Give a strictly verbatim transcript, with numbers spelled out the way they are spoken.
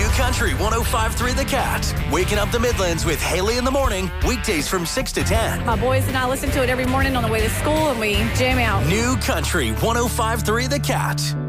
Country one oh five point three The Cat. Waking up the Midlands with Haley in the morning, weekdays from six to ten. My boys and I listen to it every morning on the way to school, and we jam out. New Country one oh five point three The Cat.